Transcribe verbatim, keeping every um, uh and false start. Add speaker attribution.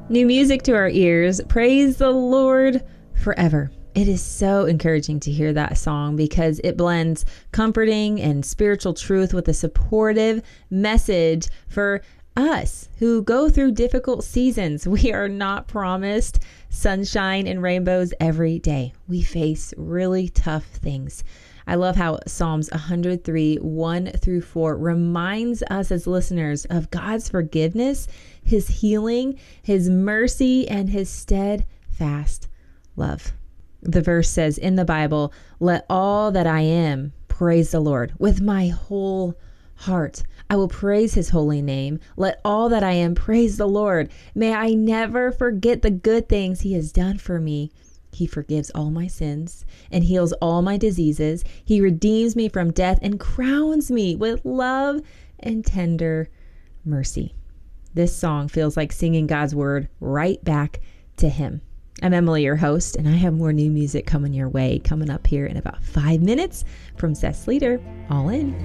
Speaker 1: New music to our ears. Praise the Lord forever. It is so encouraging to hear that song because it blends comforting and spiritual truth with a supportive message for us who go through difficult seasons. We are not promised sunshine and rainbows every day. We face really tough things. I love how Psalms one hundred three, one through four reminds us as listeners of God's forgiveness, his healing, his mercy, and his steadfast love. The verse says in the Bible, "Let all that I am praise the Lord with my whole heart. I will praise his holy name. Let all that I am praise the Lord. May I never forget the good things he has done for me. He forgives all my sins and heals all my diseases. He redeems me from death and crowns me with love and tender mercy." This song feels like singing God's word right back to him. I'm Emily, your host, and I have more new music coming your way, coming up here in about five minutes from Zest Leader. All in.